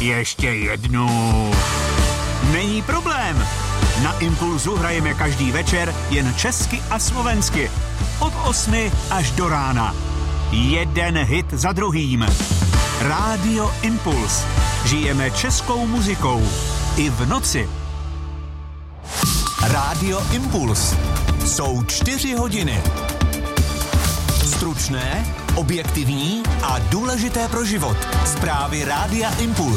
Ještě jednu. Není problém. Na Impulzu hrajeme každý večer jen česky a slovensky. Od 8 až do rána. Jeden hit za druhým. Rádio Impuls. Žijeme českou muzikou. I v noci. Rádio Impuls. Jsou 4 hodiny. Stručné, objektivní a důležité pro život. Zprávy Rádia Impuls.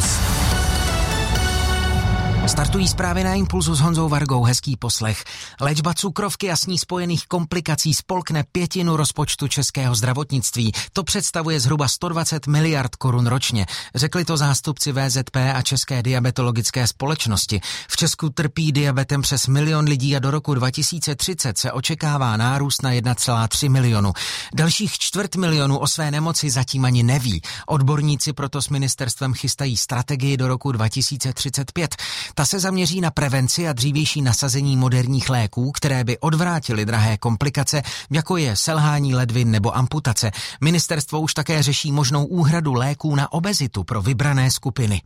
Startují zprávy na Impulsu s Honzou Vargou, hezký poslech. Léčba cukrovky a s ní spojených komplikací spolkne 1/5 rozpočtu českého zdravotnictví. To představuje zhruba 120 miliard korun ročně. Řekli to zástupci VZP a České diabetologické společnosti. V Česku trpí diabetem přes 1 milion lidí a do roku 2030 se očekává nárůst na 1,3 milionu. Dalších 250 000 o své nemoci zatím ani neví. Odborníci proto s ministerstvem chystají strategii do roku 2035. Ta se zaměří na prevenci a dřívější nasazení moderních léků, které by odvrátily drahé komplikace, jako je selhání ledvin nebo amputace. Ministerstvo už také řeší možnou úhradu léků na obezitu pro vybrané skupiny.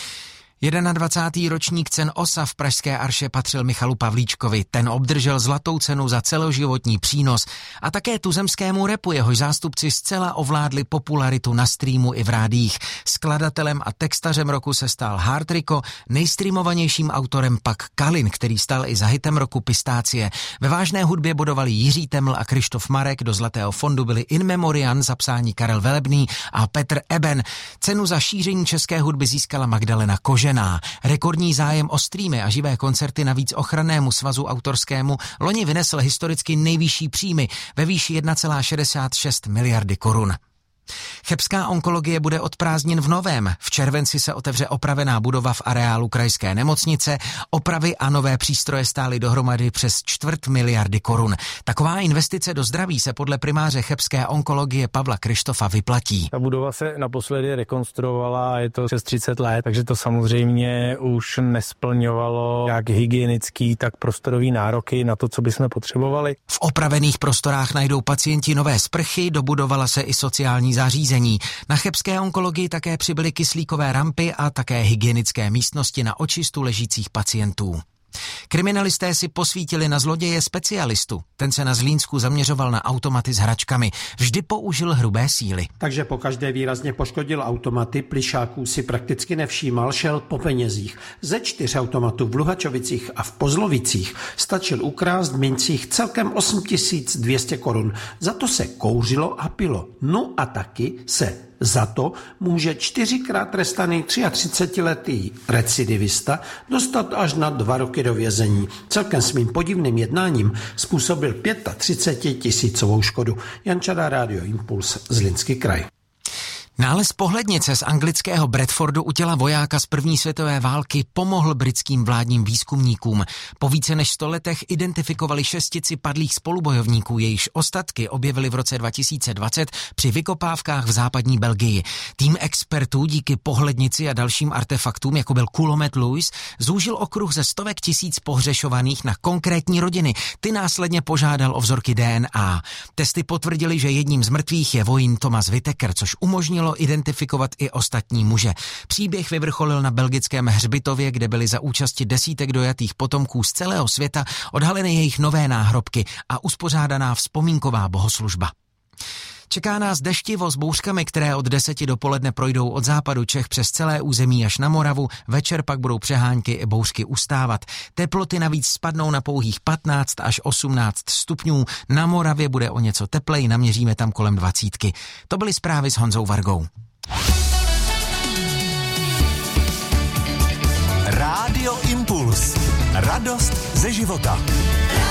21. ročník cen OSA v pražské Arše patřil Michalu Pavlíčkovi. Ten obdržel zlatou cenu za celoživotní přínos a také tuzemskému rapu, jehož zástupci zcela ovládli popularitu na streamu i v rádiích. Skladatelem a textařem roku se stal Hard Rico, nejstreamovanějším autorem pak Kalin, který stal i za hitem roku Pistácie. Ve vážné hudbě bodovali Jiří Teml a Krištof Marek, do zlatého fondu byli In Memoriam zapsání Karel Velebný a Petr Eben. Cenu za šíření české hudby získala Magdalena Kožená. Rekordní zájem o streamy a živé koncerty navíc ochrannému svazu autorskému loni vynesl historicky nejvyšší příjmy ve výši 1,66 miliardy korun. Chebská onkologie bude od prázdnin v novém. V červenci se otevře opravená budova v areálu krajské nemocnice. Opravy a nové přístroje stály dohromady přes 250 miliardy korun. Taková investice do zdraví se podle primáře chebské onkologie Pavla Krištofa vyplatí. Ta budova se naposledy rekonstruovala a je to přes 30 let, takže to samozřejmě už nesplňovalo jak hygienický, tak prostorový nároky na to, co bychom potřebovali. V opravených prostorách najdou pacienti nové sprchy, dobudovala se i sociální zařízení. Na chebské onkologii také přibyly kyslíkové rampy a také hygienické místnosti na očistu ležících pacientů. Kriminalisté si posvítili na zloděje specialistu. Ten se na Zlínsku zaměřoval na automaty s hračkami. Vždy použil hrubé síly. Takže pokaždé výrazně poškodil automaty, plišáků si prakticky nevšímal, šel po penězích. Ze 4 automatů v Luhačovicích a v Pozlovicích stačil ukrást v mincích celkem 8200 korun. Za to se kouřilo a pilo. No a taky se za to může 4krát trestaný 33letý recidivista dostat až na 2 roky do vězení. Celkem svým podivným jednáním způsobil 35 000 škodu. Jan Čada, Rádio Impuls, Zlínský kraj. Nález pohlednice z anglického Bradfordu u těla vojáka z první světové války pomohl britským vládním výzkumníkům. Po více než 100 letech identifikovali 6 padlých spolubojovníků, jejichž ostatky objevili v roce 2020 při vykopávkách v západní Belgii. Tým expertů díky pohlednici a dalším artefaktům, jako byl kulomet Lewis, zúžil okruh ze stovek tisíc pohřešovaných na konkrétní rodiny. Ty následně požádal o vzorky DNA. Testy potvrdili, že jedním z mrtvých je vojín Thomas Whittaker, což umožnilo identifikovat i ostatní muže. Příběh vyvrcholil na belgickém hřbitově, kde byly za účasti desítek dojatých potomků z celého světa odhaleny jejich nové náhrobky a uspořádaná vzpomínková bohoslužba. Čeká nás deštivo s bouřkami, které od 10 dopoledne projdou od západu Čech přes celé území až na Moravu, večer pak budou přehánky i bouřky ustávat. Teploty navíc spadnou na pouhých 15 až 18 stupňů, na Moravě bude o něco teplej, naměříme tam kolem 20. To byly zprávy s Honzou Vargou. Rádio Impuls. Radost ze života.